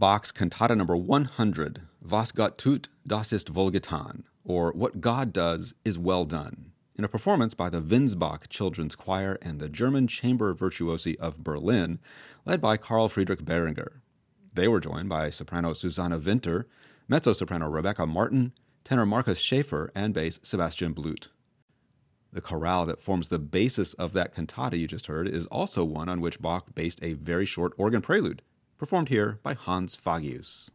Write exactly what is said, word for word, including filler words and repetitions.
Bach's Cantata number one hundred, Was Gott tut, das ist wohlgetan, or What God Does is Well Done, in a performance by the Winsbach Children's Choir and the German Chamber Virtuosi of Berlin, led by Carl Friedrich Behringer. They were joined by soprano Susanne Winter, mezzo-soprano Rebecca Martin, tenor Marcus Schaefer, and bass Sebastian Blut. The chorale that forms the basis of that cantata you just heard is also one on which Bach based a very short organ prelude, performed here by Hans Fagius.